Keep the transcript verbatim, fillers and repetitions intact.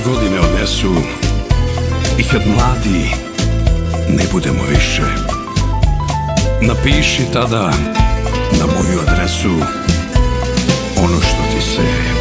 godine odnesu i kad mladi ne budemo više, napiši tada na moju adresu